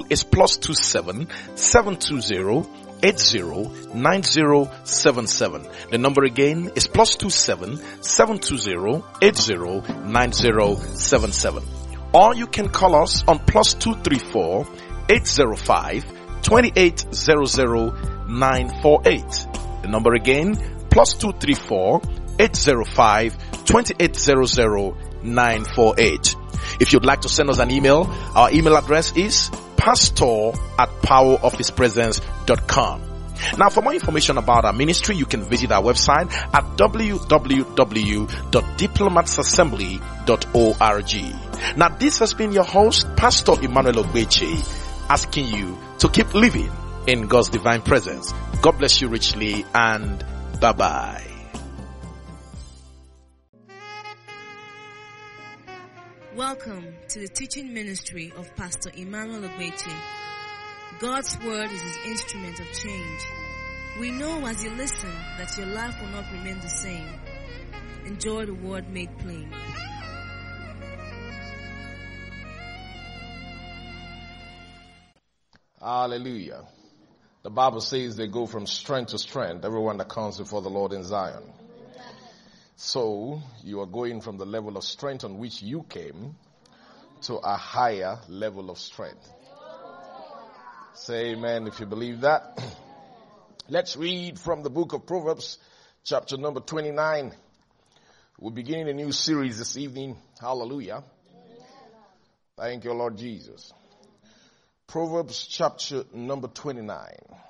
is +27 720 809077. The number again is +27 720 809077. Or you can call us on +234 805 2800948. The number again, +234 805 2800948. If you'd like to send us an email, our email address is pastor@powerofhispresence.com. Now, for more information about our ministry, you can visit our website at www.diplomatsassembly.org. Now, this has been your host, Pastor Emmanuel Ogbeche, asking you to keep living in God's divine presence. God bless you richly, and bye-bye. Welcome to the teaching ministry of Pastor Emmanuel Ogbeche. God's word is his instrument of change. We know as you listen that your life will not remain the same. Enjoy the word made plain. Hallelujah. The Bible says they go from strength to strength, everyone that comes before the Lord in Zion. So you are going from the level of strength on which you came to a higher level of strength. Say amen if you believe that. Let's read from the book of Proverbs, chapter number 29. We're beginning a new series this evening. Hallelujah. Thank you, Lord Jesus. Proverbs chapter number 29.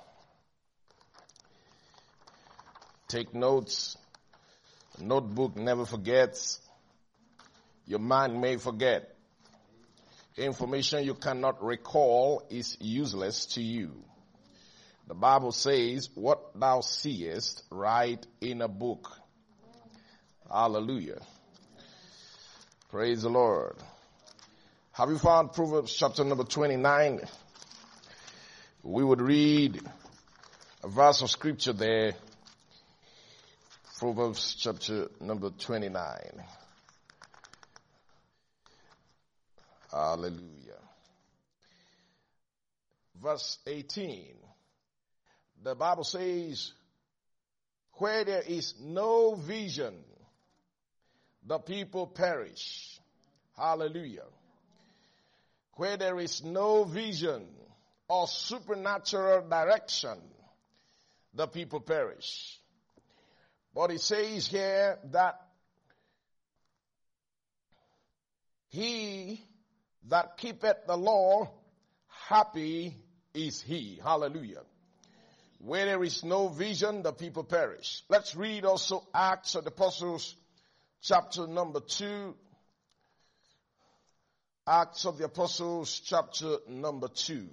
Take notes. A notebook never forgets. Your mind may forget. Information you cannot recall is useless to you. The Bible says, what thou seest, write in a book. Hallelujah. Praise the Lord. Have you found Proverbs chapter number 29? We would read a verse of scripture there. Proverbs chapter number 29. Hallelujah. Verse 18. The Bible says, where there is no vision, the people perish. Hallelujah. Where there is no vision or supernatural direction, the people perish. But it says here that he that keepeth the law, happy is he. Hallelujah. Where there is no vision, the people perish. Let's read also Acts of the Apostles, chapter number 2. Acts of the Apostles, chapter number 2.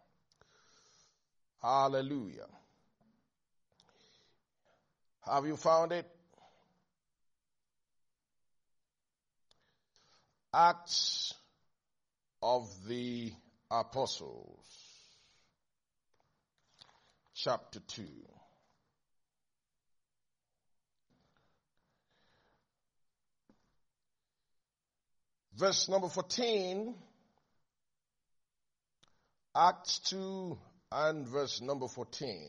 Hallelujah. Have you found it? Acts of the Apostles, chapter 2. Verse number 14. Acts 2 and verse number 14.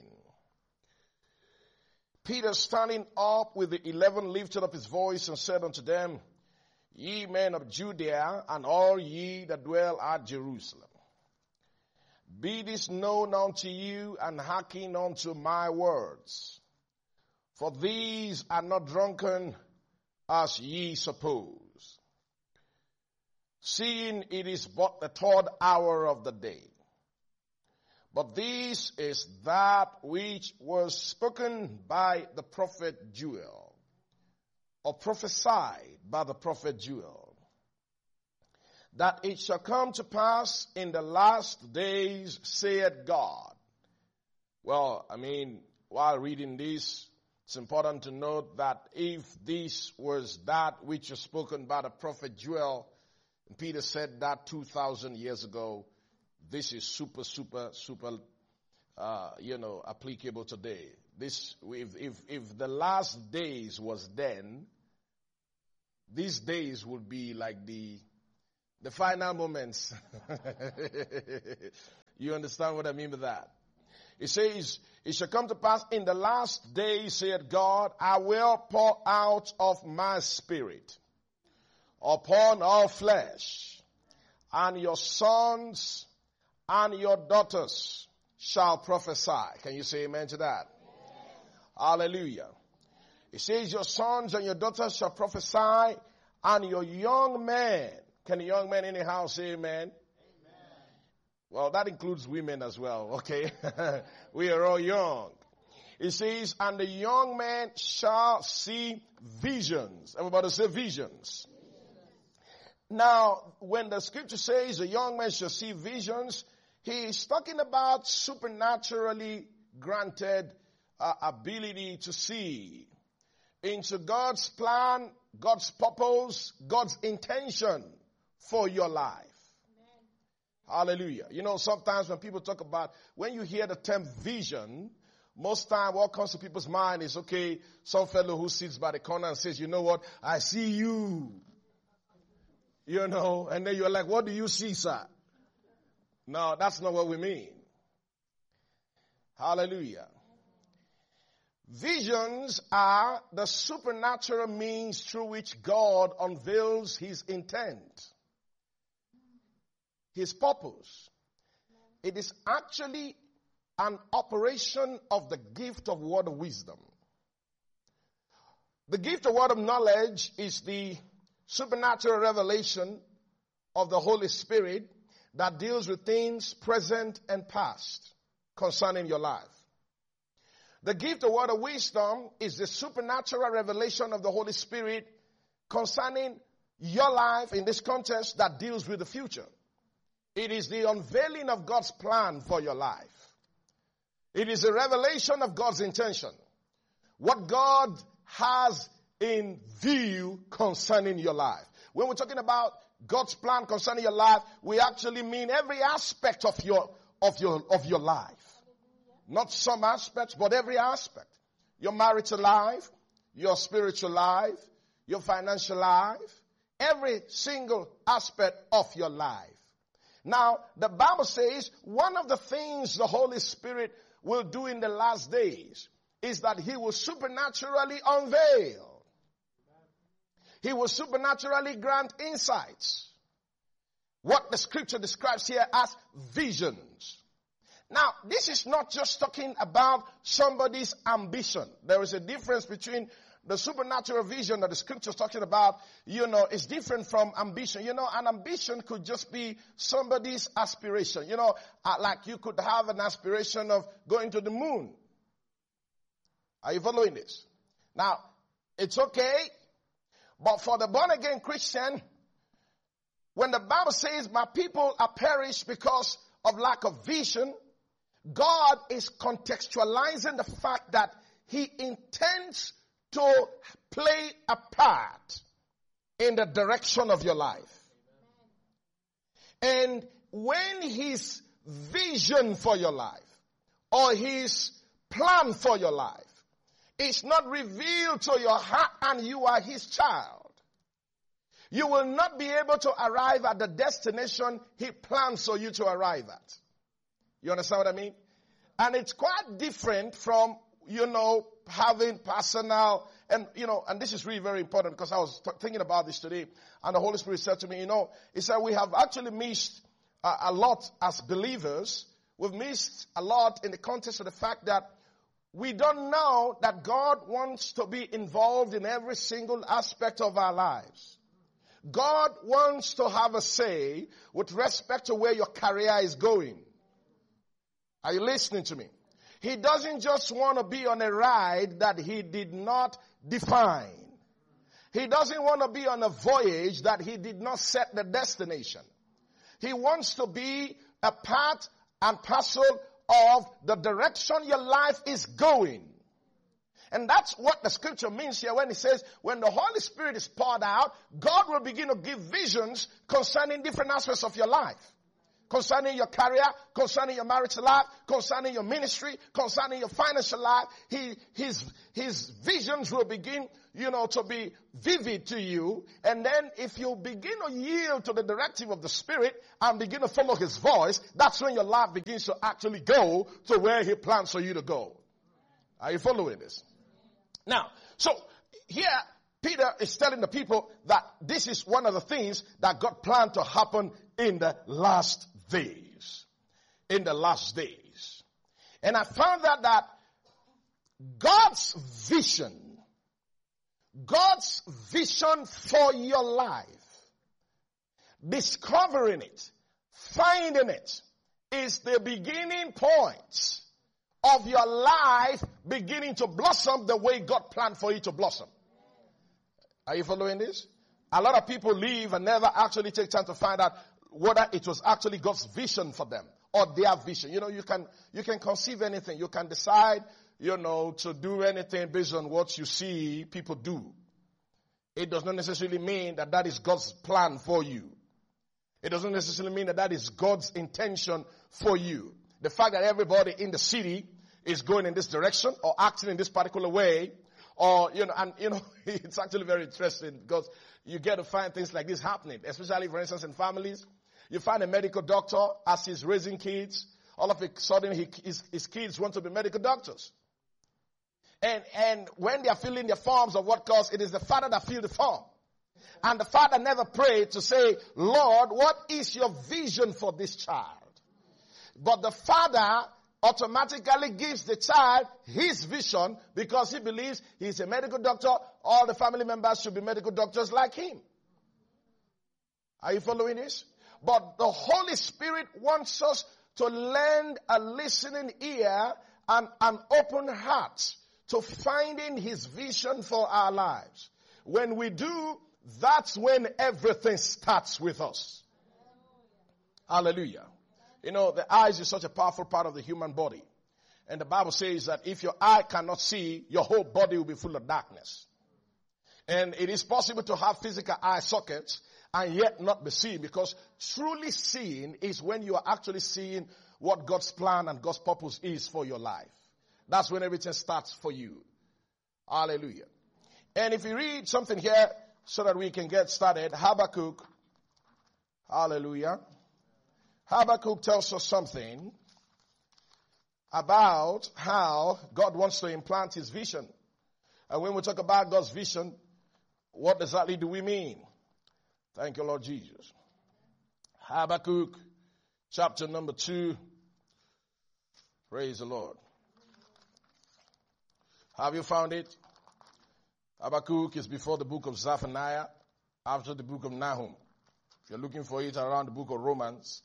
Peter, standing up with the 11, lifted up his voice and said unto them, Ye men of Judea, and all ye that dwell at Jerusalem, be this known unto you, and hearken unto my words. For these are not drunken, as ye suppose, seeing it is but the third hour of the day. But this is that which was spoken by the prophet Joel, or prophesied by the prophet Joel, that it shall come to pass in the last days, saith God. Well, while reading this, it's important to note that if this was that which was spoken by the prophet Joel, and Peter said that 2,000 years ago, this is super applicable today. This, if the last days was then, these days would be like the The final moments. You understand what I mean by that? It says, it shall come to pass in the last days, saith God, I will pour out of my spirit upon all flesh, and your sons and your daughters shall prophesy. Can you say amen to that? Hallelujah. It says your sons and your daughters shall prophesy, and your young men. Can a young man in the house say amen? Well, that includes women as well, okay? We are all young. It says, and the young man shall see visions. Everybody say visions. Now, when the scripture says a young man shall see visions, he is talking about supernaturally granted ability to see into God's plan, God's purpose, God's intention for your life. Hallelujah. You know, sometimes when people talk about, when you hear the term vision, most time what comes to people's mind is, okay, some fellow who sits by the corner and says, you know what, I see you. You know, and then you're like, what do you see, sir? No, that's not what we mean. Hallelujah. Visions are the supernatural means through which God unveils his intent, his purpose. It is actually an operation of the gift of word of wisdom. The gift of word of knowledge is the supernatural revelation of the Holy Spirit that deals with things present and past concerning your life. The gift of word of wisdom is the supernatural revelation of the Holy Spirit concerning your life in this context that deals with the future. It is the unveiling of God's plan for your life. It is a revelation of God's intention. What God has in view concerning your life. When we're talking about God's plan concerning your life, we actually mean every aspect of your life. Not some aspects, but every aspect. Your marital life, your spiritual life, your financial life, every single aspect of your life. Now, the Bible says one of the things the Holy Spirit will do in the last days is that he will supernaturally unveil. He will supernaturally grant insights. What the scripture describes here as visions. Now, this is not just talking about somebody's ambition. There is a difference between the supernatural vision that the scripture is talking about, is different from ambition. An ambition could just be somebody's aspiration. Like you could have an aspiration of going to the moon. Are you following this? Now, it's okay, but for the born-again Christian, when the Bible says, my people are perished because of lack of vision, God is contextualizing the fact that he intends to play a part in the direction of your life. And when his vision for your life or his plan for your life is not revealed to your heart and you are his child, you will not be able to arrive at the destination he plans for you to arrive at. You understand what I mean? And it's quite different from, having personal, and this is really very important because I was thinking about this today, and the Holy Spirit said to me, he said we have actually missed a lot as believers. We've missed a lot in the context of the fact that we don't know that God wants to be involved in every single aspect of our lives. God wants to have a say with respect to where your career is going. Are you listening to me? He doesn't just want to be on a ride that he did not define. He doesn't want to be on a voyage that he did not set the destination. He wants to be a part and parcel of the direction your life is going. And that's what the scripture means here when it says, when the Holy Spirit is poured out, God will begin to give visions concerning different aspects of your life. concerning your career, concerning your marital life, concerning your ministry, concerning your financial life. His visions will begin, to be vivid to you. And then if you begin to yield to the directive of the Spirit and begin to follow His voice, that's when your life begins to actually go to where He plans for you to go. Are you following this? Now, so here, Peter is telling the people that this is one of the things that God planned to happen in the last days. In the last days. And I found out that God's vision for your life, discovering it, finding it, is the beginning point of your life beginning to blossom the way God planned for it to blossom. Are you following this? A lot of people leave and never actually take time to find out whether it was actually God's vision for them or their vision. You can conceive anything. You can decide, to do anything based on what you see people do. It does not necessarily mean that that is God's plan for you. It doesn't necessarily mean that that is God's intention for you. The fact that everybody in the city is going in this direction or acting in this particular way, or, it's actually very interesting because you get to find things like this happening, especially, for instance, in families. You find a medical doctor as he's raising kids. All of a sudden, his kids want to be medical doctors. And when they are filling their forms of what course, it is the father that fills the form. And the father never prayed to say, Lord, what is your vision for this child? But the father automatically gives the child his vision because he believes he's a medical doctor. All the family members should be medical doctors like him. Are you following this? But the Holy Spirit wants us to lend a listening ear and an open heart to finding His vision for our lives. When we do, that's when everything starts with us. Hallelujah. The eyes is such a powerful part of the human body. And the Bible says that if your eye cannot see, your whole body will be full of darkness. And it is possible to have physical eye sockets and yet not be seen, because truly seeing is when you are actually seeing what God's plan and God's purpose is for your life. That's when everything starts for you. Hallelujah. And if you read something here so that we can get started, Habakkuk, hallelujah. Habakkuk tells us something about how God wants to implant His vision. And when we talk about God's vision, what exactly do we mean? Thank you, Lord Jesus. Habakkuk, chapter number 2. Praise the Lord. Have you found it? Habakkuk is before the book of Zephaniah, after the book of Nahum. If you're looking for it around the book of Romans.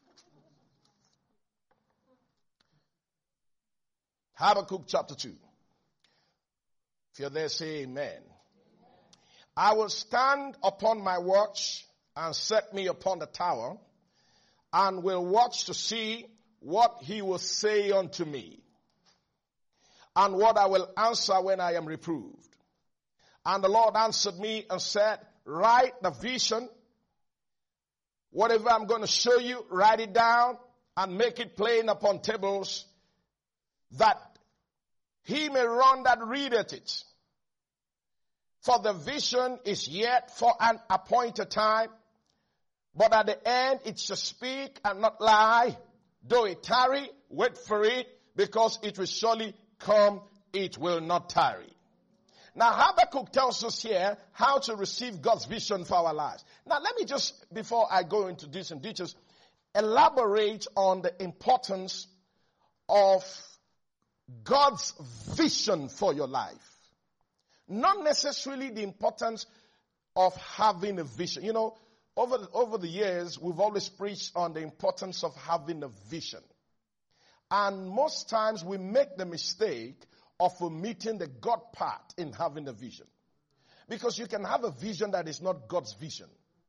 Habakkuk chapter 2. If you're there, say amen. I will stand upon my watch and set me upon the tower, and will watch to see what He will say unto me, and what I will answer when I am reproved. And the Lord answered me and said, write the vision. Whatever I'm going to show you, write it down and make it plain upon tables, that he may run that readeth it. For the vision is yet for an appointed time, but at the end it shall speak and not lie. Though it tarry, wait for it, because it will surely come, it will not tarry. Now Habakkuk tells us here how to receive God's vision for our lives. Now let me just, before I go into this in details, elaborate on the importance of God's vision for your life. Not necessarily the importance of having a vision. Over the years, we've always preached on the importance of having a vision. And most times we make the mistake of omitting the God part in having a vision. Because you can have a vision that is not God's vision.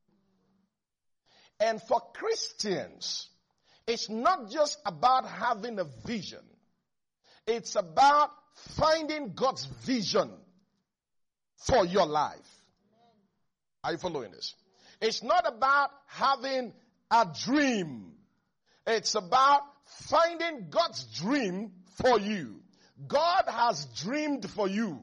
And for Christians, it's not just about having a vision. It's about finding God's vision for your life. Are you following this? It's not about having a dream. It's about finding God's dream for you. God has dreamed for you.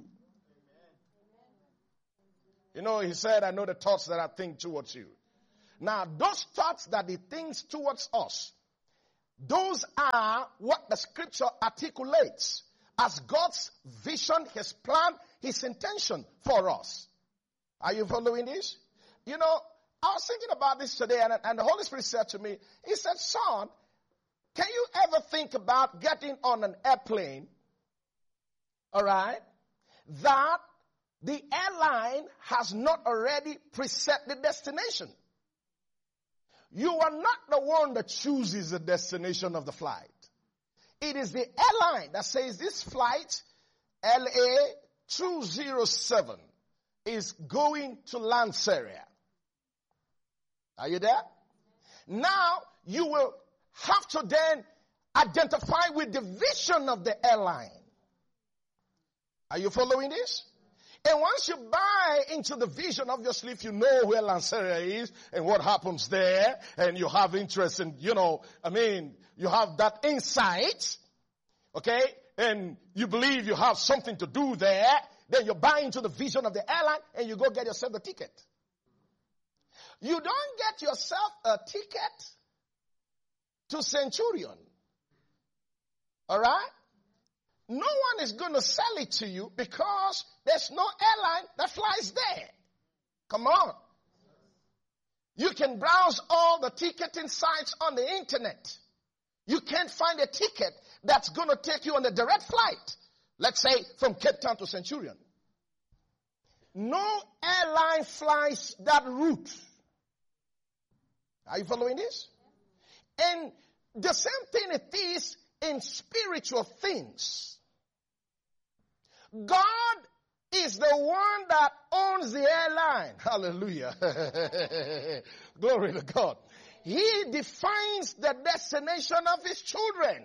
You know, he said, I know the thoughts that I think towards you. Now, those thoughts that he thinks towards us, those are what the scripture articulates as God's vision, his plan, his intention for us. Are you following this? You know, I was thinking about this today, and the Holy Spirit said to me, he said, son, can you ever think about getting on an airplane, all right, that the airline has not already preset the destination? You are not the one that chooses the destination of the flight. It is the airline that says this flight, LA 207, is going to Lanseria. Are you there? Now, you will have to then identify with the vision of the airline. Are you following this? And once you buy into the vision, obviously, if you know where Lanseria is and what happens there, and you have interest in, you have that insight, okay, and you believe you have something to do there, then you buy into the vision of the airline and you go get yourself a ticket. You don't get yourself a ticket to Centurion. All right? No one is going to sell it to you because there's no airline that flies there. Come on. You can browse all the ticketing sites on the internet. You can't find a ticket that's going to take you on a direct flight. Let's say from Cape Town to Centurion. No airline flies that route. Are you following this? And the same thing it is in spiritual things. God is the one that owns the airline. Hallelujah. Glory to God. He defines the destination of his children.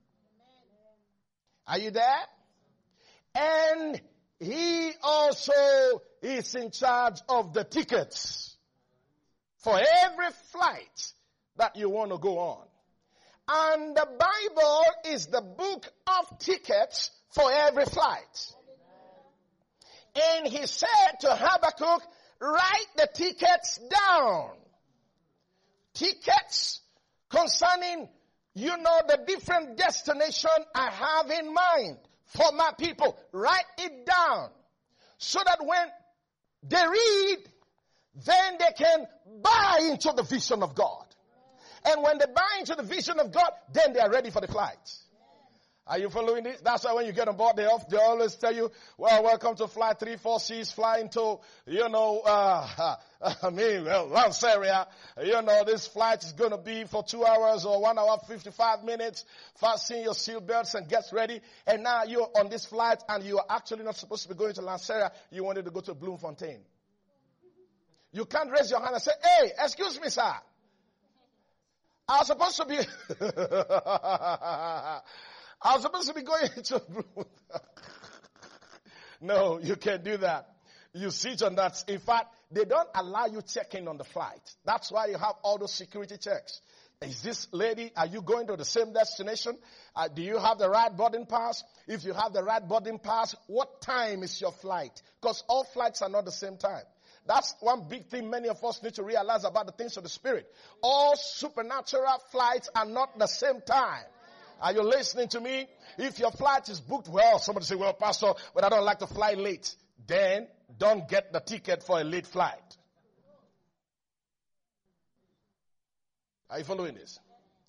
Are you there? And he also is in charge of the tickets for every flight that you want to go on. And the Bible is the book of tickets for every flight. And he said to Habakkuk, write the tickets down. Tickets concerning, the different destination I have in mind for my people. Write it down so that when they read, then they can buy into the vision of God. And when they buy into the vision of God, then they are ready for the flight. Are you following this? That's why when you get on board, they always tell you, well, welcome to flight 346, flying to, Lanseria. This flight is going to be for 2 hours or 1 hour, 55 minutes. Fasten your seatbelts and get ready. And now you're on this flight and you are actually not supposed to be going to Lanseria. You wanted to go to Bloemfontein. You can't raise your hand and say, hey, excuse me, sir. I was supposed to be going to No, you can't do that. You sit on that. In fact, they don't allow you checking on the flight. That's why you have all those security checks. Is this lady, are you going to the same destination? Do you have the right boarding pass? If you have the right boarding pass, what time is your flight? Because all flights are not the same time. That's one big thing many of us need to realize about the things of the Spirit. All supernatural flights are not the same time. Are you listening to me? If your flight is booked well, somebody say, well, Pastor, but I don't like to fly late. Then don't get the ticket for a late flight. Are you following this?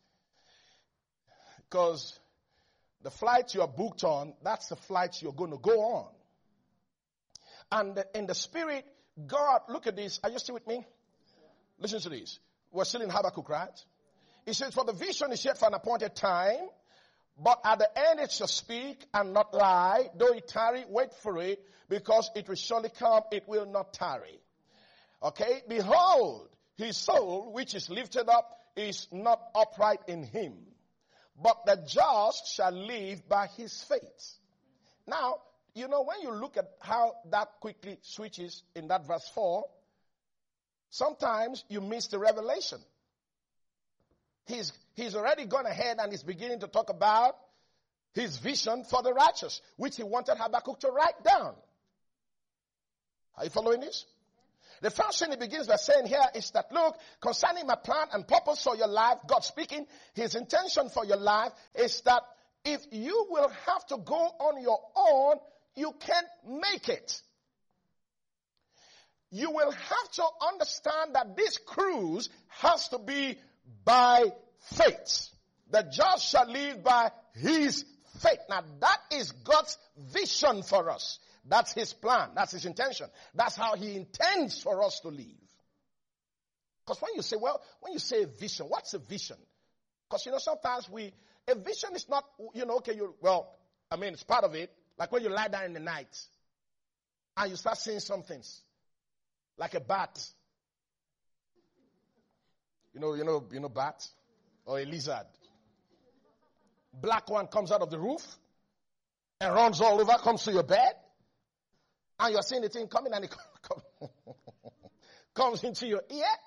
Because the flight you are booked on, that's the flight you're going to go on. And in the Spirit, God, look at this. Are you still with me? Listen to this. We're still in Habakkuk, right? He says, for the vision is yet for an appointed time, but at the end it shall speak and not lie. Though it tarry, wait for it, because it will surely come, it will not tarry. Okay? Behold, his soul, which is lifted up, is not upright in him, but the just shall live by his faith. Now, when you look at how that quickly switches in that verse 4, sometimes you miss the revelation. he's already gone ahead and he's beginning to talk about his vision for the righteous, which he wanted Habakkuk to write down. Are you following this? The first thing he begins by saying here is that, look, concerning my plan and purpose for your life, God speaking, his intention for your life is that if you will have to go on your own, you can't make it. You will have to understand that this cruise has to be by faith. The just shall live by his faith. Now that is God's vision for us. That's his plan. That's his intention. That's how he intends for us to live. Because when you say vision, what's a vision? Because, sometimes a vision is not, it's part of it. Like when you lie down in the night and you start seeing some things. Like a bat. You know bat? Or a lizard. Black one comes out of the roof and runs all over, comes to your bed. And you're seeing the thing coming and it comes into your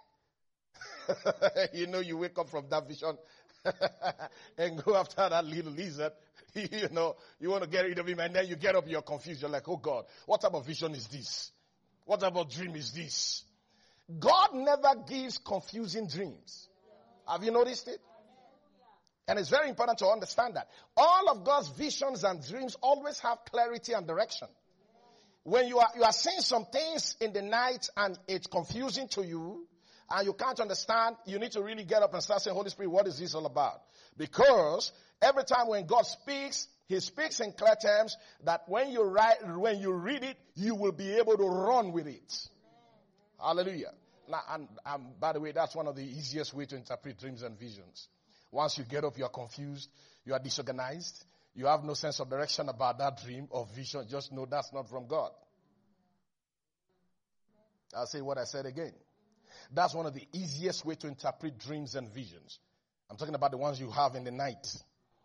ear. You wake up from that vision and go after that little lizard. You want to get rid of him and then you get up, you're confused. You're like, oh God, what type of vision is this? What type of dream is this? God never gives confusing dreams. Have you noticed it? And it's very important to understand that. All of God's visions and dreams always have clarity and direction. When you are seeing some things in the night and it's confusing to you and you can't understand, you need to really get up and start saying, Holy Spirit, what is this all about? Because every time when God speaks, he speaks in clear terms that when you read it, you will be able to run with it. Hallelujah. Now, and by the way, that's one of the easiest way to interpret dreams and visions. Once you get up, you are confused, you are disorganized, you have no sense of direction about that dream or vision. Just know that's not from God. I'll say what I said again. That's one of the easiest way to interpret dreams and visions. I'm talking about the ones you have in the night.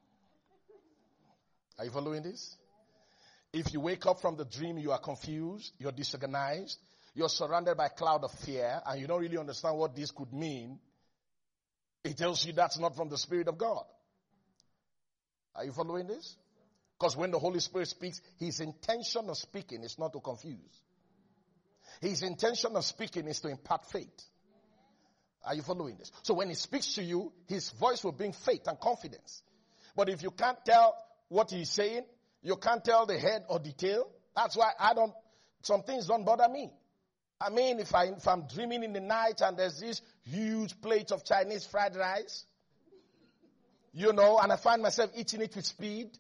Are you following this? If you wake up from the dream, you are confused, you're disorganized, you're surrounded by a cloud of fear, and you don't really understand what this could mean, it tells you that's not from the Spirit of God. Are you following this? Because when the Holy Spirit speaks, his intention of speaking is not to confuse. His intention of speaking is to impart faith. Are you following this? So when he speaks to you, his voice will bring faith and confidence. But if you can't tell what he's saying, you can't tell the head or the tail. That's why some things don't bother me. I mean, if I'm dreaming in the night and there's this huge plate of Chinese fried rice, and I find myself eating it with speed,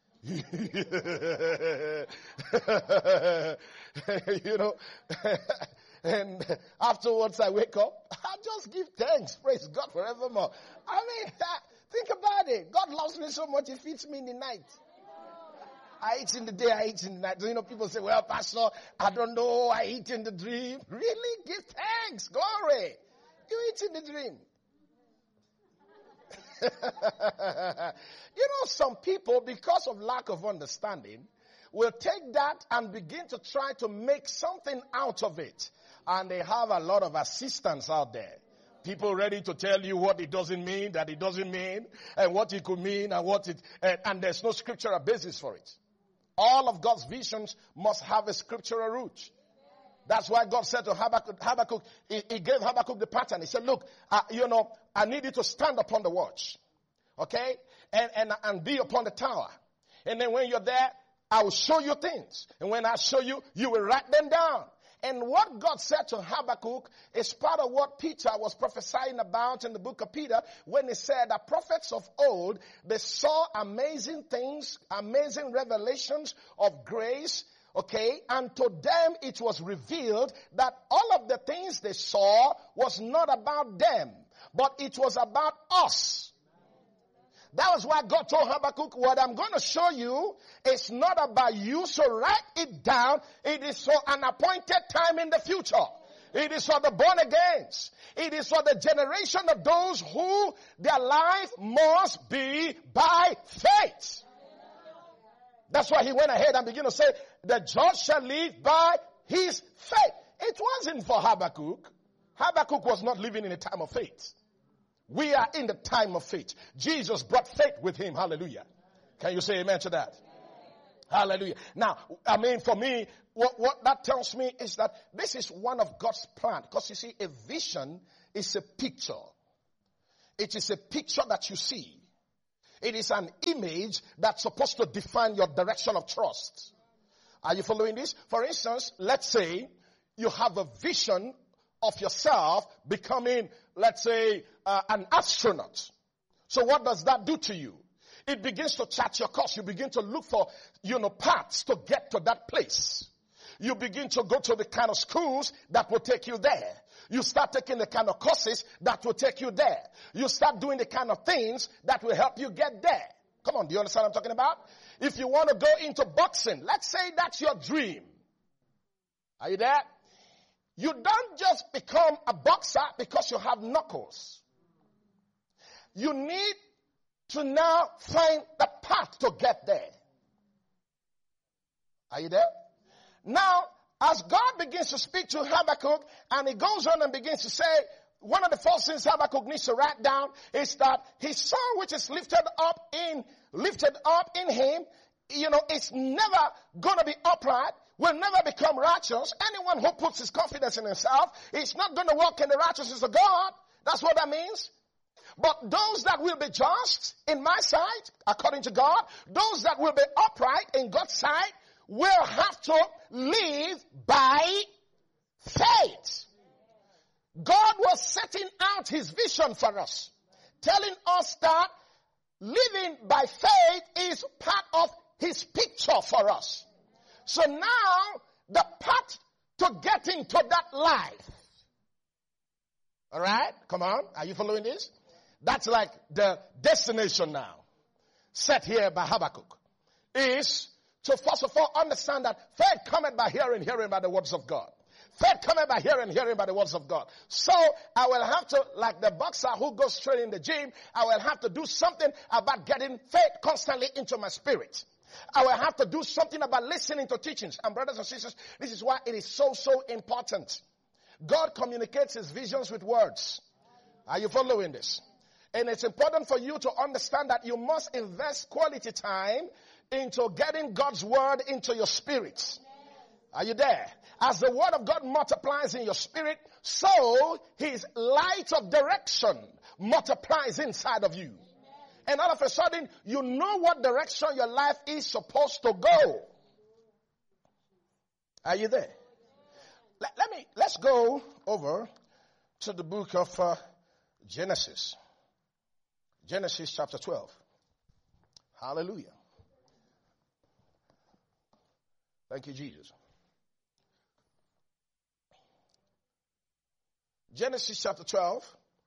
and afterwards I wake up, I just give thanks, praise God forevermore. I mean, think about it. God loves me so much, he feeds me in the night. I eat in the day, I eat in the night. People say, well, Pastor, I don't know, I eat in the dream. Really? Give thanks, glory. You eat in the dream. Some people, because of lack of understanding, will take that and begin to try to make something out of it. And they have a lot of assistants out there. People ready to tell you what it doesn't mean, that it doesn't mean, and what it could mean, and there's no scriptural basis for it. All of God's visions must have a scriptural root. That's why God said to Habakkuk, he gave Habakkuk the pattern. He said, look, I need you to stand upon the watch. Okay? And be upon the tower. And then when you're there, I will show you things. And when I show you, you will write them down. And what God said to Habakkuk is part of what Peter was prophesying about in the book of Peter when he said that prophets of old, they saw amazing things, amazing revelations of grace, okay? And to them it was revealed that all of the things they saw was not about them, but it was about us. That was why God told Habakkuk, what I'm going to show you is not about you, so write it down. It is for an appointed time in the future. It is for the born agains. It is for the generation of those who their life must be by faith. That's why he went ahead and began to say, the just shall live by his faith. It wasn't for Habakkuk. Habakkuk was not living in a time of faith. We are in the time of faith. Jesus brought faith with him. Hallelujah. Can you say amen to that? Hallelujah. Now, I mean, for me, what that tells me is that this is one of God's plan. Because you see, a vision is a picture. It is a picture that you see. It is an image that's supposed to define your direction of trust. Are you following this? For instance, let's say you have a vision of yourself becoming, let's say, an astronaut. So what does that do to you? It begins to chart your course. You begin to look for, paths to get to that place. You begin to go to the kind of schools that will take you there. You start taking the kind of courses that will take you there. You start doing the kind of things that will help you get there. Come on, do you understand what I'm talking about? If you want to go into boxing, let's say that's your dream. Are you there? You don't just become a boxer because you have knuckles. You need to now find the path to get there. Are you there? Now, as God begins to speak to Habakkuk, and he goes on and begins to say, one of the first things Habakkuk needs to write down is that his soul which is lifted up in him, it's never going to be upright, will never become righteous. Anyone who puts his confidence in himself is not going to walk in the righteousness of God. That's what that means. But those that will be just in my sight, according to God, those that will be upright in God's sight, will have to live by faith. God was setting out his vision for us, telling us that living by faith is part of his picture for us. So now, the path to getting to that life. Alright? Come on. Are you following this? That's like the destination now, set here by Habakkuk, is to first of all understand that faith cometh by hearing, hearing by the words of God. Faith cometh by hearing, hearing by the words of God. So I will have to, like the boxer who goes straight in the gym, I will have to do something about getting faith constantly into my spirit. I will have to do something about listening to teachings. And brothers and sisters, this is why it is so important. God communicates his visions with words. Are you following this? And it's important for you to understand that you must invest quality time into getting God's word into your spirit. Are you there? As the word of God multiplies in your spirit, so his light of direction multiplies inside of you. And all of a sudden, you know what direction your life is supposed to go. Are you there? Let's go over to the book of Genesis. Genesis chapter 12. Hallelujah. Thank you, Jesus. Genesis chapter 12.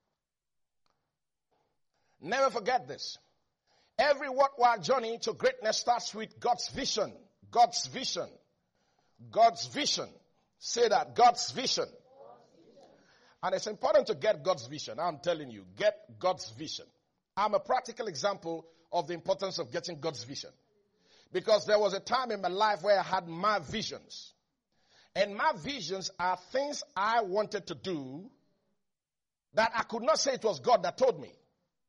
Never forget this. Every worthwhile journey to greatness starts with God's vision. God's vision. God's vision. Say that. God's vision. And it's important to get God's vision. I'm telling you, get God's vision. I'm a practical example of the importance of getting God's vision. Because there was a time in my life where I had my visions. And my visions are things I wanted to do that I could not say it was God that told me.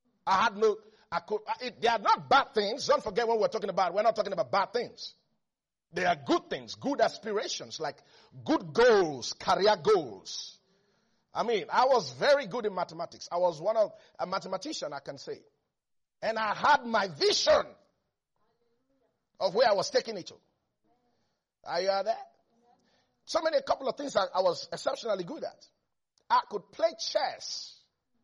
They are not bad things. Don't forget what we're talking about. We're not talking about bad things. They are good things, good aspirations, like good goals, career goals. I mean, I was very good in mathematics. I was a mathematician, I can say. And I had my vision of where I was taking it to. Are you there? A couple of things I was exceptionally good at. I could play chess.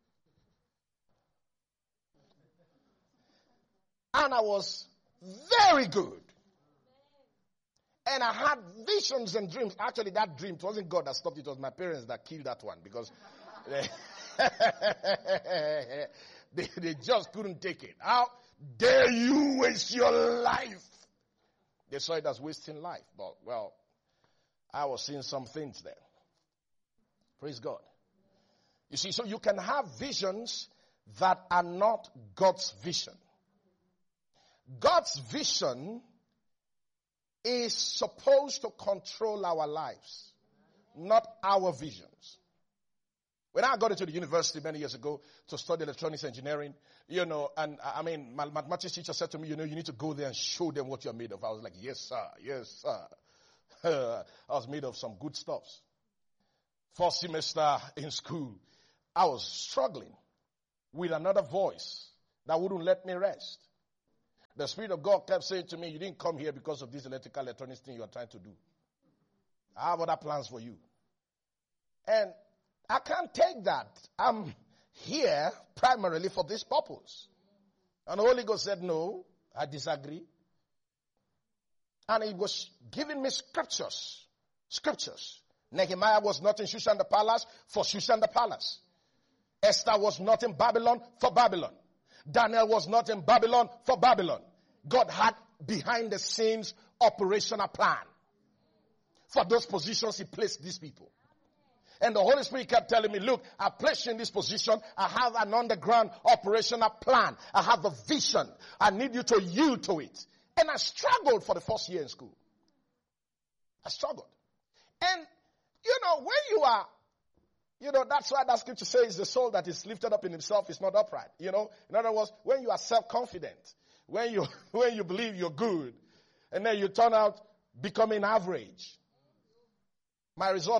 And I was very good. And I had visions and dreams. Actually, that dream, it wasn't God that stopped it. It was my parents that killed that one. Because they just couldn't take it. How dare you waste your life? They saw it as wasting life. But, well, I was seeing some things there. Praise God. You see, so you can have visions that are not God's vision. God's vision is supposed to control our lives, not our visions. When I got into the university many years ago to study electronics engineering, and I mean, my mathematics teacher said to me, you need to go there and show them what you're made of. I was like, yes, sir. Yes, sir. I was made of some good stuffs. First semester in school, I was struggling with another voice that wouldn't let me rest. The Spirit of God kept saying to me, you didn't come here because of this electronics thing you are trying to do. I have other plans for you. And I can't take that. I'm here primarily for this purpose. And the Holy Ghost said, no, I disagree. And he was giving me scriptures. Nehemiah was not in Shushan the palace for Shushan the palace. Esther was not in Babylon for Babylon. Daniel was not in Babylon for Babylon. God had behind the scenes operational plan. For those positions, he placed these people. And the Holy Spirit kept telling me, look, I placed you in this position. I have an underground operational plan. I have a vision. I need you to yield to it. And I struggled for the first year in school. I struggled. And, when you are, that's why that scripture says the soul that is lifted up in himself is not upright. In other words, when you are self-confident, when you believe you're good, and then you turn out becoming average. My result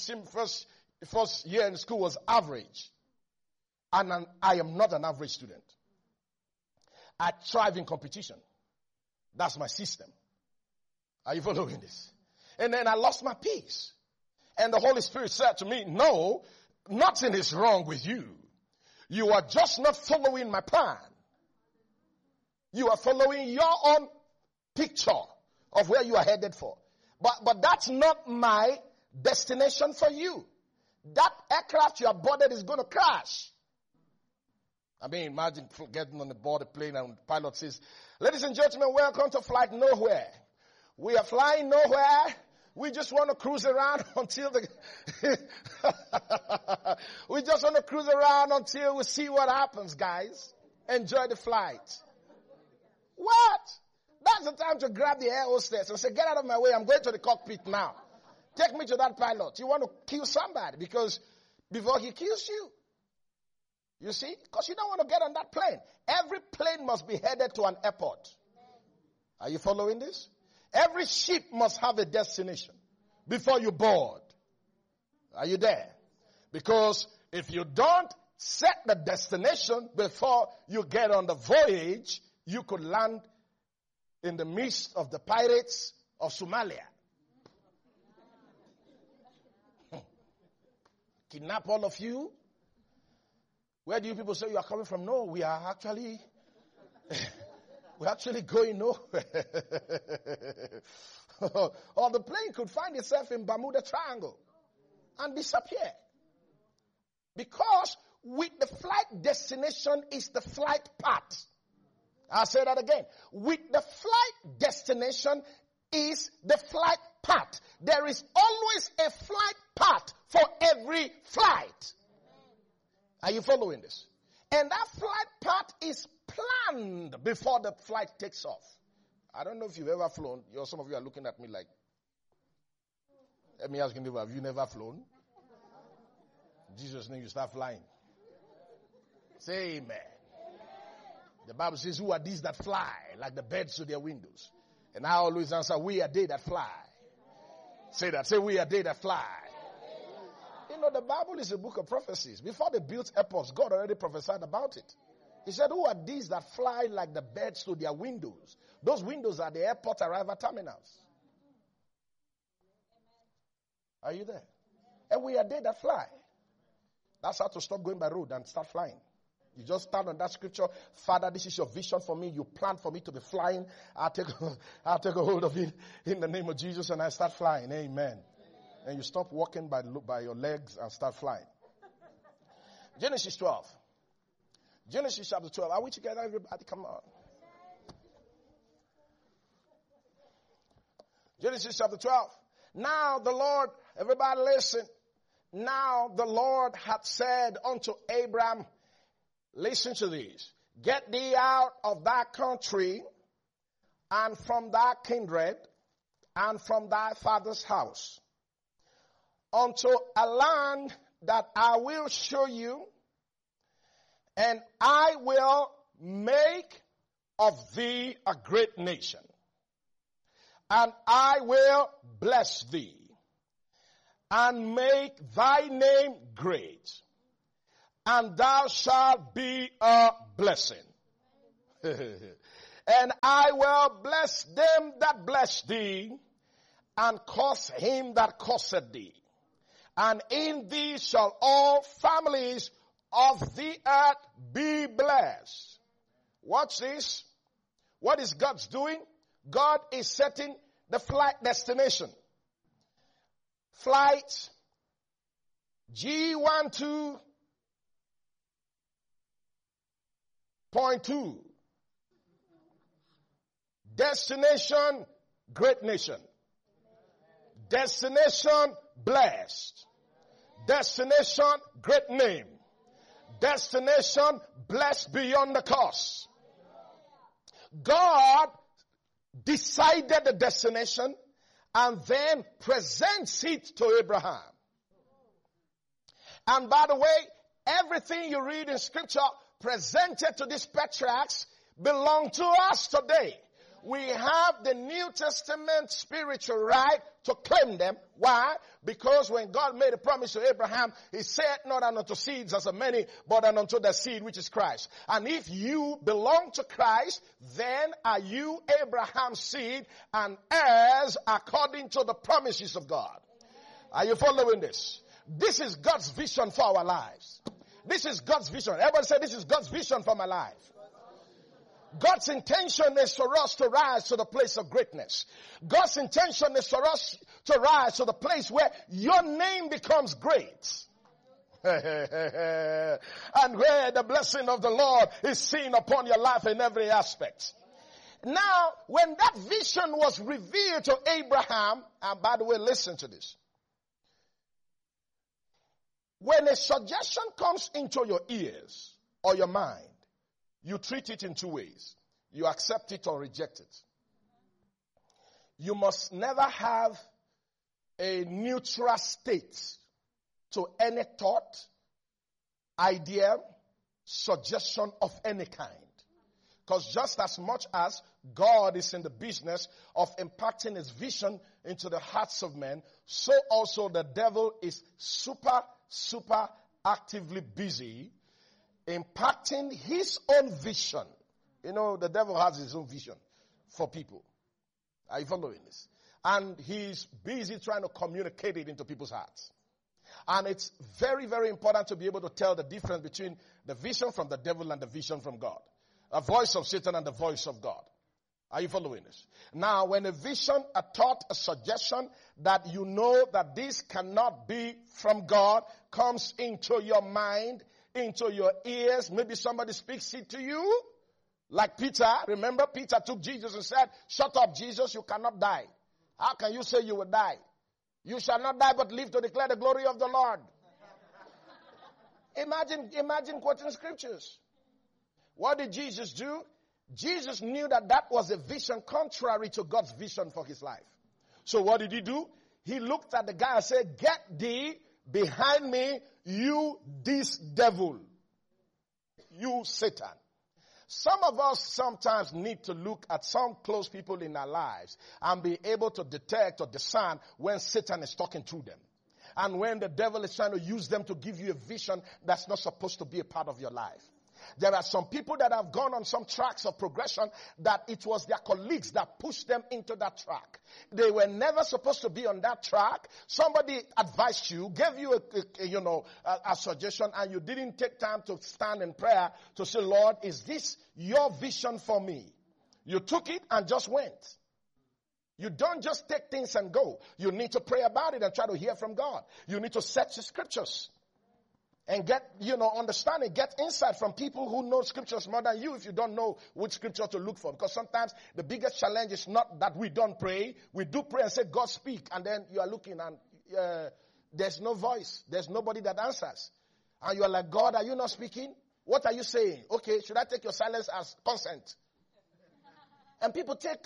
first year in school was average. And I am not an average student. I thrive in competition. That's my system. Are you following this? And then I lost my peace. And the Holy Spirit said to me, no, nothing is wrong with you. You are just not following my plan. You are following your own picture of where you are headed for. But that's not my destination for you. That aircraft you are boarded is going to crash. I mean, imagine getting on the board a plane and the pilot says, ladies and gentlemen, welcome to flight nowhere. We are flying nowhere. We just want to cruise around until we just want to cruise around until we see what happens, guys. Enjoy the flight. What? That's the time to grab the air hostess and say, get out of my way. I'm going to the cockpit now. Take me to that pilot. You want to kill somebody because before he kills you. You see? Because you don't want to get on that plane. Every plane must be headed to an airport. Are you following this? Every ship must have a destination before you board. Are you there? Because if you don't set the destination before you get on the voyage, you could land in the midst of the pirates of Somalia. Kidnap all of you. Where do you people say you are coming from? No, we are actually going nowhere. Or the plane could find itself in Bermuda Triangle and disappear. Because with the flight destination is the flight path. I'll say that again. With the flight destination is the flight path. There is always a flight path for every flight. Are you following this? And that flight path is planned before the flight takes off. I don't know if you've ever flown. Some of you are looking at me like, let me ask you, have you never flown? In Jesus' name, you start flying. Say amen. The Bible says, who are these that fly like the birds to their windows? And I always answer, we are they that fly. Say that. Say, we are they that fly. The Bible is a book of prophecies. Before they built airports, God already prophesied about it. He said, who are these that fly like the birds to their windows? Those windows are the airport arrival terminals. Are you there? And we are they that fly. That's how to stop going by road and start flying. You just stand on that scripture. Father, this is your vision for me. You plan for me to be flying. I'll take a hold of it in the name of Jesus and I start flying. Amen. And you stop walking by your legs and start flying. Genesis 12. Genesis chapter 12. Are we together, everybody? Come on. Genesis chapter 12. Now the Lord, everybody listen. Now the Lord hath said unto Abram, listen to this. Get thee out of thy country and from thy kindred and from thy father's house unto a land that I will show you, and I will make of thee a great nation, and I will bless thee, and make thy name great, and thou shalt be a blessing. And I will bless them that bless thee, and curse him that curseth thee. And in thee shall all families of the earth be blessed. Watch this. What is God's doing? God is setting the flight destination. Flight G12.2. Destination, great nation. Destination, blessed. Destination, great name. Destination, blessed beyond the curse. God decided the destination and then presents it to Abraham. And by the way, everything you read in scripture presented to these patriarchs belong to us today. We have the New Testament spiritual right to claim them. Why? Because when God made a promise to Abraham, he said, not unto seeds as of many, but unto the seed which is Christ. And if you belong to Christ, then are you Abraham's seed and heirs according to the promises of God. Are you following this? This is God's vision for our lives. This is God's vision. Everybody say, this is God's vision for my life. God's intention is for us to rise to the place of greatness. God's intention is for us to rise to the place where your name becomes great. And where the blessing of the Lord is seen upon your life in every aspect. Now, when that vision was revealed to Abraham, and by the way, listen to this. When a suggestion comes into your ears or your mind, you treat it in two ways. You accept it or reject it. You must never have a neutral state to any thought, idea, suggestion of any kind. Because just as much as God is in the business of impacting his vision into the hearts of men, so also the devil is super actively busy impacting his own vision. You know, the devil has his own vision for people. Are you following this? And he's busy trying to communicate it into people's hearts. And it's very, very important to be able to tell the difference between the vision from the devil and the vision from God. A voice of Satan and the voice of God. Are you following this? Now, when a vision, a thought, a suggestion that you know that this cannot be from God comes into your mind, into your ears. Maybe somebody speaks it to you. Like Peter. Remember, Peter took Jesus and said, shut up, Jesus, you cannot die. How can you say you will die? You shall not die but live to declare the glory of the Lord. Imagine quoting scriptures. What did Jesus do? Jesus knew that that was a vision contrary to God's vision for his life. So what did he do? He looked at the guy and said, get thee behind me, you this devil, you Satan. Some of us sometimes need to look at some close people in our lives and be able to detect or discern when Satan is talking through them. And when the devil is trying to use them to give you a vision that's not supposed to be a part of your life. There are some people that have gone on some tracks of progression that it was their colleagues that pushed them into that track. They were never supposed to be on that track. Somebody advised you, gave you a suggestion, and you didn't take time to stand in prayer to say, Lord, is this your vision for me? You took it and just went. You don't just take things and go. You need to pray about it and try to hear from God. You need to search the scriptures. And get, understanding, get insight from people who know scriptures more than you if you don't know which scripture to look for. Because sometimes the biggest challenge is not that we don't pray. We do pray and say, God speak. And then you are looking and there's no voice. There's nobody that answers. And you are like, God, are you not speaking? What are you saying? Okay, should I take your silence as consent? And people take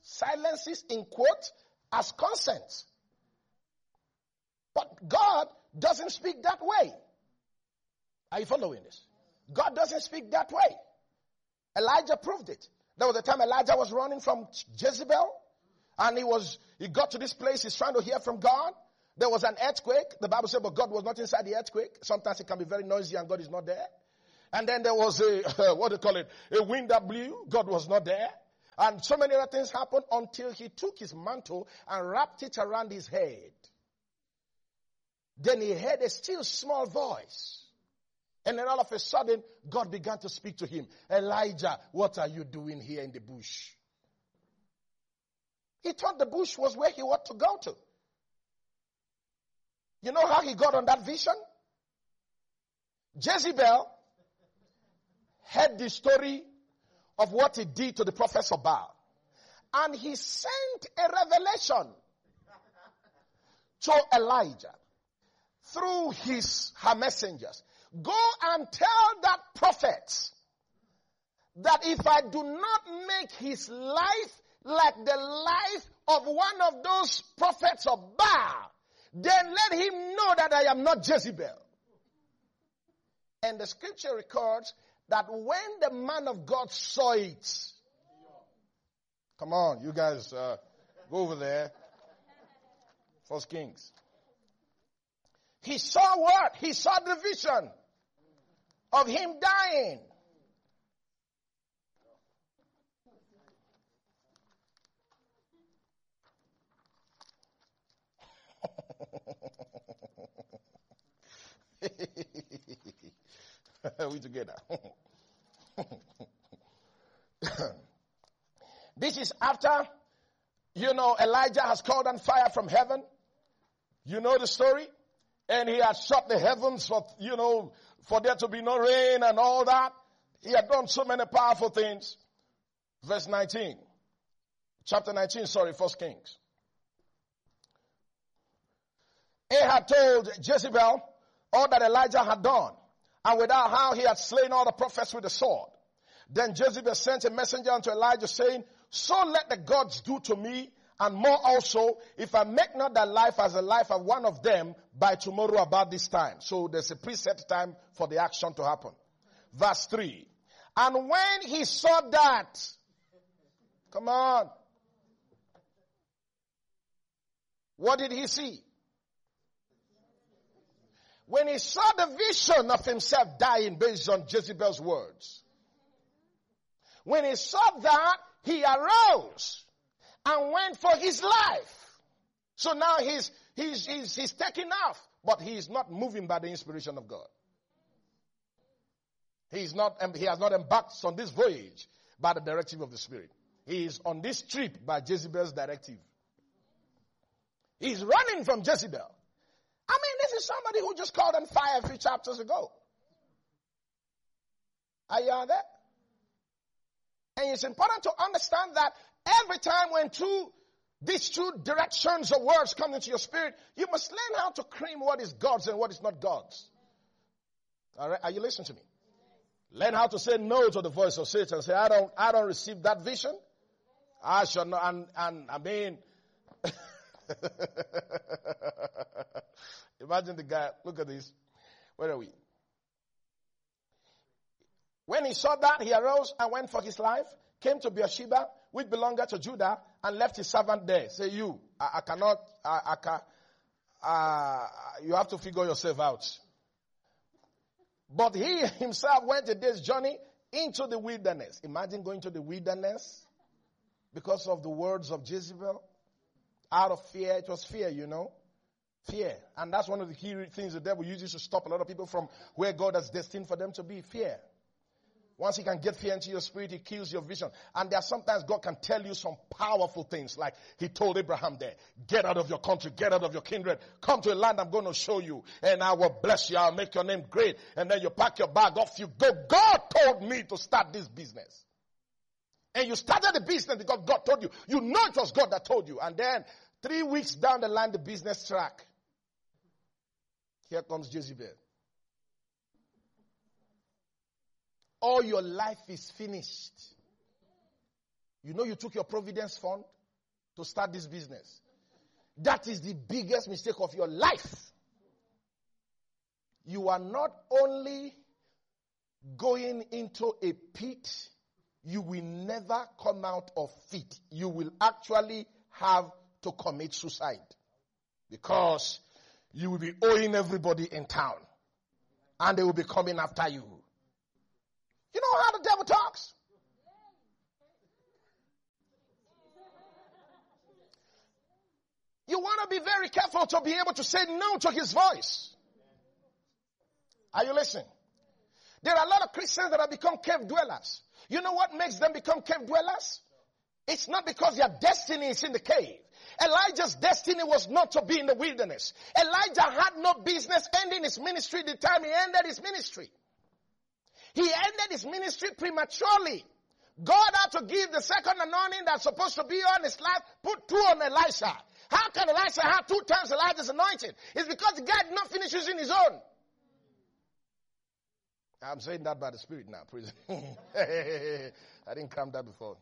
silences in quote as consent. But God doesn't speak that way. Are you following this? God doesn't speak that way. Elijah proved it. There was a time Elijah was running from Jezebel, and he got to this place, he's trying to hear from God. There was an earthquake. The Bible said, but God was not inside the earthquake. Sometimes it can be very noisy and God is not there. And then there was a wind that blew. God was not there. And so many other things happened until he took his mantle and wrapped it around his head. Then he heard a still small voice. And then all of a sudden, God began to speak to him. Elijah, what are you doing here in the bush? He thought the bush was where he ought to go to. You know how he got on that vision? Jezebel heard the story of what he did to the prophets of Baal. And he sent a revelation to Elijah through her messengers. Go and tell that prophet that if I do not make his life like the life of one of those prophets of Baal, then let him know that I am not Jezebel. And the scripture records that when the man of God saw it, come on, you guys, go over there. 1 Kings. He saw what? He saw the vision of him dying. We together. This is after, Elijah has called on fire from heaven. You know the story? And he had shut the heavens for there to be no rain and all that. He had done so many powerful things. Verse 19. Chapter 19, 1 Kings. Ahab told Jezebel all that Elijah had done, and without how he had slain all the prophets with the sword. Then Jezebel sent a messenger unto Elijah, saying, so let the gods do to me, and more also, if I make not thy life as the life of one of them by tomorrow about this time. So there's a preset time for the action to happen. Verse 3. And when he saw that, come on, what did he see? When he saw the vision of himself dying based on Jezebel's words. When he saw that, he arose and went for his life. So now he's taking off, but he is not moving by the inspiration of God. He has not embarked on this voyage by the directive of the Spirit. He is on this trip by Jezebel's directive. He's running from Jezebel. I mean, this is somebody who just called on fire a few chapters ago. Are you out there? And it's important to understand that every time when these two directions of words come into your spirit, you must learn how to cream what is God's and what is not God's. All right? Are you listening to me? Learn how to say no to the voice of Satan. Say, I don't receive that vision. I shall not. And I mean, imagine the guy. Look at this. Where are we? When he saw that, he arose and went for his life, came to Beersheba, which belonged to Judah, and left his servant there. Say, you have to figure yourself out. But he himself went a day's journey into the wilderness. Imagine going to the wilderness because of the words of Jezebel. Out of fear. It was fear, Fear. And that's one of the key things the devil uses to stop a lot of people from where God has destined for them to be. Fear. Once he can get fear into your spirit, he kills your vision. And there are sometimes God can tell you some powerful things. Like he told Abraham there, get out of your country, get out of your kindred, come to a land I'm going to show you, and I will bless you, I'll make your name great. And then you pack your bag, off you go. God told me to start this business. And you started the business because God told you. You know it was God that told you. And then 3 weeks down the line, the business track. Here comes Jezebel. All your life is finished. You took your Providence Fund to start this business. That is the biggest mistake of your life. you are not only going into a pit, you will never come out of it. You will actually have to commit suicide because you will be owing everybody in town and they will be coming after you. You know how the devil talks? You want to be very careful to be able to say no to his voice. Are you listening? There are a lot of Christians that have become cave dwellers. You know what makes them become cave dwellers? It's not because their destiny is in the cave. Elijah's destiny was not to be in the wilderness. Elijah had no business ending his ministry the time he ended his ministry. He ended his ministry prematurely. God had to give the second anointing that's supposed to be on his life, put 2 on Elisha. How can Elisha have 2 times Elijah's anointing? It's because the guy did not finish using his own. I'm saying that by the Spirit now. Praise. I didn't come that before.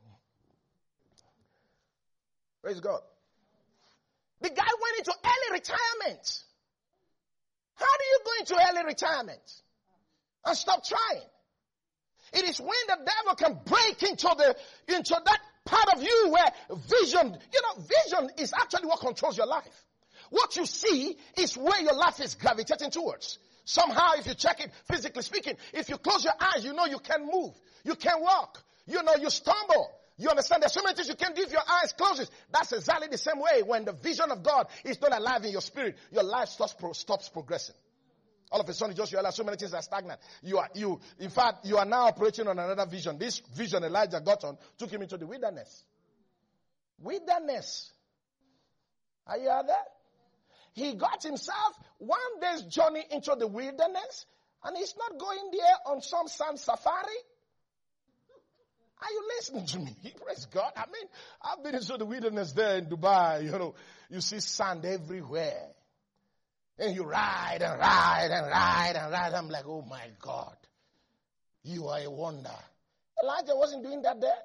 Praise God. The guy went into early retirement. How do you go into early retirement and stop trying? It is when the devil can break into that part of you where vision is actually what controls your life. What you see is where your life is gravitating towards. Somehow, if you check it, physically speaking, if you close your eyes, you know you can move. You can walk. You know you stumble. You understand? There's so many things you can do if your eyes closes. That's exactly the same way when the vision of God is not alive in your spirit, your life stops progressing. All of a sudden, you just realize so many things are stagnant. In fact, you are now operating on another vision. This vision Elijah got on took him into the wilderness. Wilderness. Are you out there? He got himself 1 day's journey into the wilderness, and he's not going there on some sand safari. Are you listening to me? Praise God. I mean, I've been into the wilderness there in Dubai. You see sand everywhere. And you ride and ride and ride and ride. I'm like, oh my God, you are a wonder. Elijah wasn't doing that there.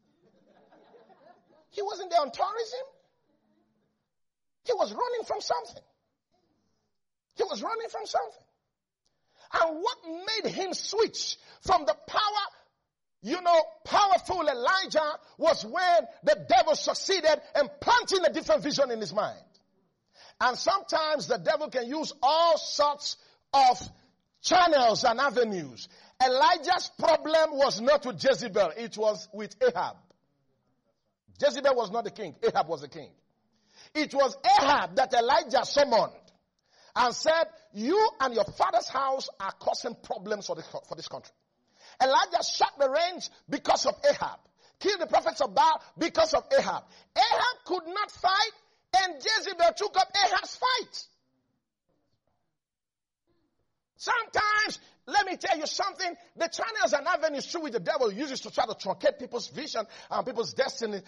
He wasn't there on tourism. He was running from something. He was running from something. And what made him switch from the powerful Elijah was when the devil succeeded in planting a different vision in his mind. And sometimes the devil can use all sorts of channels and avenues. Elijah's problem was not with Jezebel, it was with Ahab. Jezebel was not the king, Ahab was the king. It was Ahab that Elijah summoned and said, you and your father's house are causing problems for this country. Elijah shut the range because of Ahab. Killed the prophets of Baal because of Ahab. Ahab could not fight, and Jezebel took up Ahab's fight. Sometimes, let me tell you something, the channels and avenues through which the devil uses to try to truncate people's vision and people's destiny,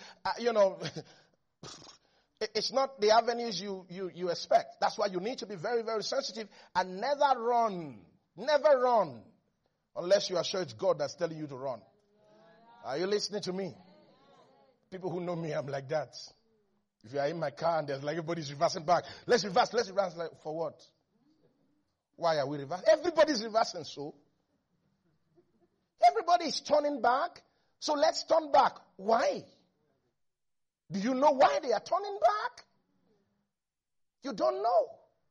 it's not the avenues you expect. That's why you need to be very, very sensitive and never run. Never run. Unless you are sure it's God that's telling you to run. Are you listening to me? People who know me, I'm like that. If you are in my car and there's like everybody's reversing back. Let's reverse. Like, for what? Why are we reversing? Everybody's reversing, so. Everybody's turning back. So let's turn back. Why? Do you know why they are turning back? You don't know.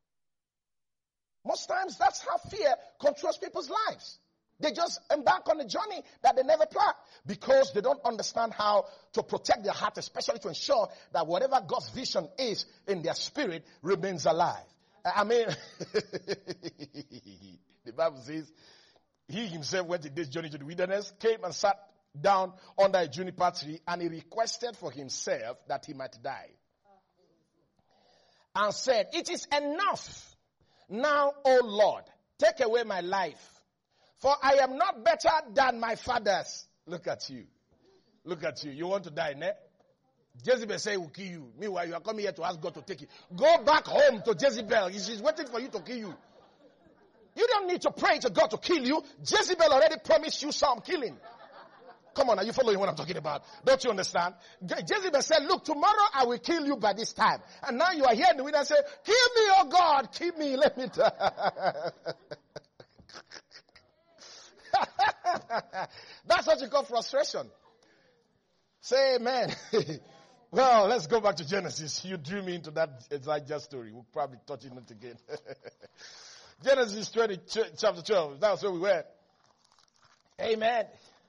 Most times that's how fear controls people's lives. They just embark on a journey that they never planned because they don't understand how to protect their heart, especially to ensure that whatever God's vision is in their spirit remains alive. I mean, the Bible says he himself went in this journey to the wilderness, came and sat down under a juniper tree, and he requested for himself that he might die. And said, it is enough now, O Lord, take away my life. For I am not better than my fathers. Look at you. Look at you. You want to die, ne? Jezebel say will kill you. Meanwhile, you are coming here to ask God to take you. Go back home to Jezebel. She's waiting for you to kill you. You don't need to pray to God to kill you. Jezebel already promised you some killing. Come on, are you following what I'm talking about? Don't you understand? Jezebel said, look, tomorrow I will kill you by this time. And now you are here in the window and say, kill me, oh God, kill me, let me die. That's what you call frustration. Say amen. Well, let's go back to Genesis. You drew me into that Elijah story. We'll probably touch on it again. Genesis 20, chapter 12. That's where we were. Amen.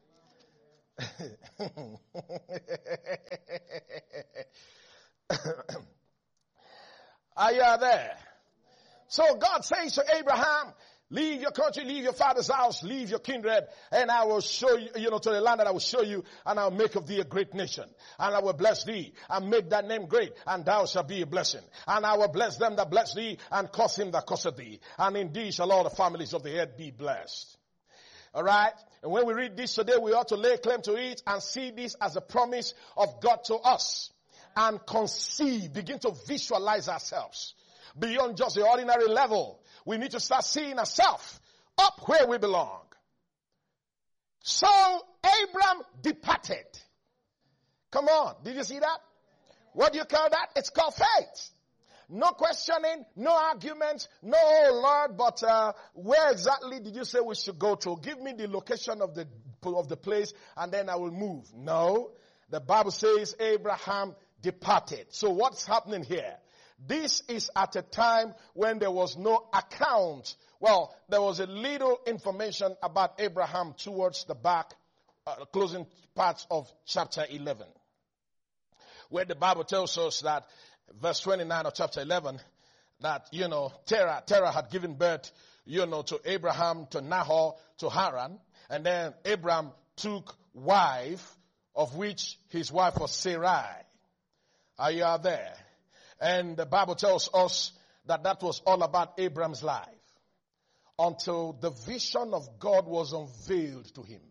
Are you there? So God says to Abraham, leave your country, leave your father's house, leave your kindred, and I will show you, to the land that I will show you, and I will make of thee a great nation. And I will bless thee, and make thy name great, and thou shalt be a blessing. And I will bless them that bless thee, and curse him that curseth thee. And in thee shall all the families of the earth be blessed. Alright? And when we read this today, we ought to lay claim to it and see this as a promise of God to us. And conceive, begin to visualize ourselves beyond just the ordinary level. We need to start seeing ourselves up where we belong. So Abram departed. Come on, did you see that? What do you call that? It's called faith. No questioning, no arguments, no, oh Lord, but where exactly did you say we should go to? Give me the location of the place and then I will move. No, the Bible says Abraham departed. So what's happening here? This is at a time when there was no account. Well, there was a little information about Abraham towards the back, closing parts of chapter 11. Where the Bible tells us that, verse 29 of chapter 11, that, Terah had given birth, to Abraham, to Nahor, to Haran. And then Abraham took wife, of which his wife was Sarai. Are you out there? And the Bible tells us that was all about Abraham's life until the vision of God was unveiled to him.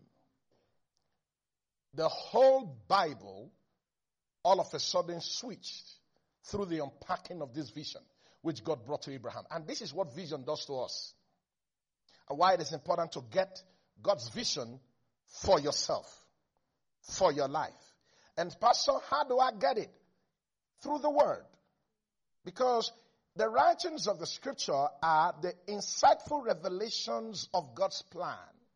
The whole Bible all of a sudden switched through the unpacking of this vision which God brought to Abraham. And this is what vision does to us. And why it is important to get God's vision for yourself, for your life. And Pastor, how do I get it? Through the Word. Because the writings of the Scripture are the insightful revelations of God's plan.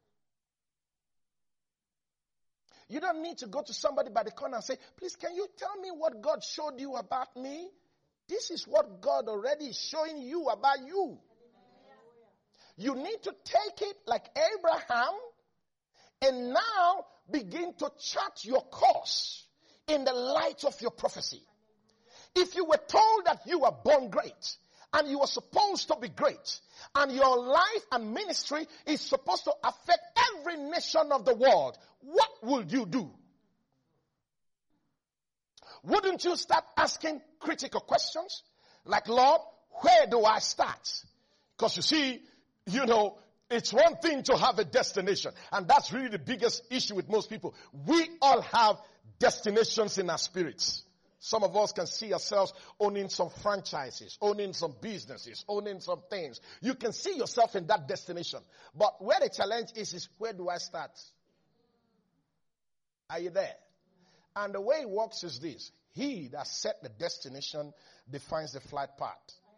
You don't need to go to somebody by the corner and say, please, can you tell me what God showed you about me? This is what God already is showing you about you. You need to take it like Abraham and now begin to chart your course in the light of your prophecy. If you were told that you were born great and you were supposed to be great and your life and ministry is supposed to affect every nation of the world, what would you do? Wouldn't you start asking critical questions? Like, Lord, where do I start? Because you see, it's one thing to have a destination. And that's really the biggest issue with most people. We all have destinations in our spirits. Some of us can see ourselves owning some franchises, owning some businesses, owning some things. You can see yourself in that destination. But where the challenge is where do I start? Are you there? And the way it works is this. He that set the destination defines the flight path.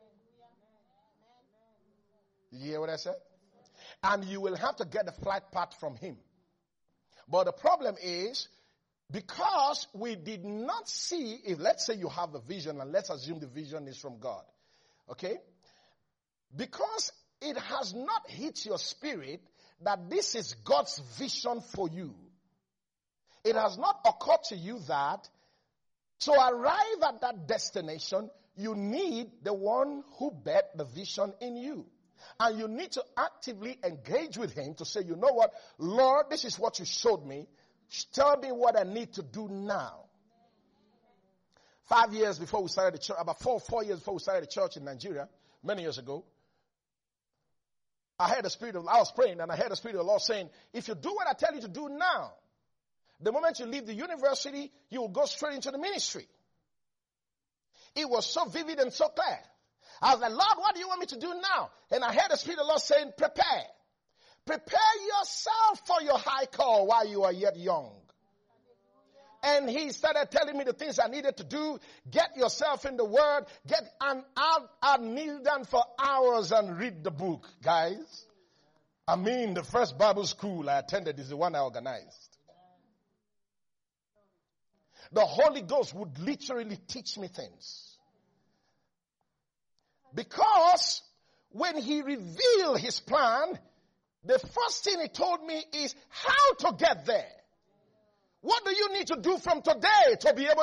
Did you hear what I said? And you will have to get the flight path from him. But the problem is, because we did not see, if let's say you have a vision, and let's assume the vision is from God. Okay? Because it has not hit your spirit that this is God's vision for you. It has not occurred to you that to arrive at that destination, you need the one who bet the vision in you. And you need to actively engage with him to say, you know what, Lord, this is what you showed me. Tell me what I need to do now. 5 years before we started the church, about 4 years before we started the church in Nigeria, many years ago, I was praying and I heard the Spirit of the Lord saying, if you do what I tell you to do now, the moment you leave the university, you will go straight into the ministry. It was so vivid and so clear. I was like, Lord, what do you want me to do now? And I heard the Spirit of the Lord saying, prepare. Prepare yourself for your high call while you are yet young. And he started telling me the things I needed to do. Get yourself in the Word. I'd kneel down for hours and read the book, guys. I mean, the first Bible school I attended is the one I organized. The Holy Ghost would literally teach me things. Because when he revealed his plan, the first thing he told me is how to get there. What do you need to do from today to be able